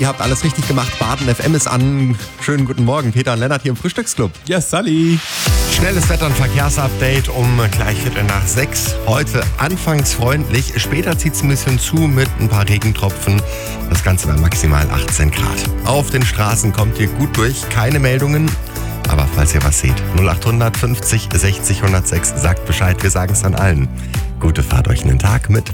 Ihr habt alles richtig gemacht. Baden FM ist an. Schönen guten Morgen. Peter und Lennart hier im Frühstücksclub. Ja, Sally. Schnelles Wetter- und Verkehrsupdate um gleich 5:45. Heute anfangs freundlich, später zieht es ein bisschen zu mit ein paar Regentropfen. Das Ganze bei maximal 18 Grad. Auf den Straßen kommt ihr gut durch, keine Meldungen. Aber falls ihr was seht, 0800 50 60 106, sagt Bescheid, wir sagen es an allen. Gute Fahrt euch in den Tag mit